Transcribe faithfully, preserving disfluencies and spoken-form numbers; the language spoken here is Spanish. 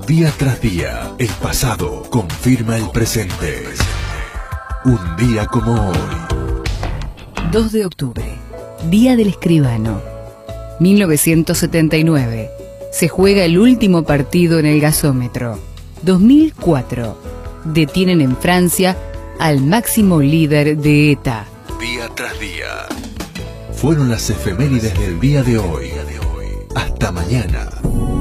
Día tras día, el pasado confirma el presente. Un día como hoy. dos de octubre, Día del Escribano. mil novecientos setenta y nueve. Se juega el último partido en el gasómetro. dos mil cuatro. Detienen en Francia al máximo líder de ETA. Día tras día. Fueron las efemérides del día de hoy. Hasta mañana.